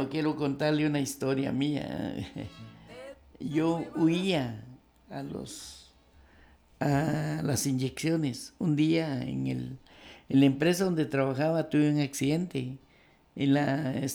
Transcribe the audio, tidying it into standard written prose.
Yo quiero contarle una historia mía. Yo huía a a las inyecciones. Un día en la empresa donde trabajaba tuve un accidente. En la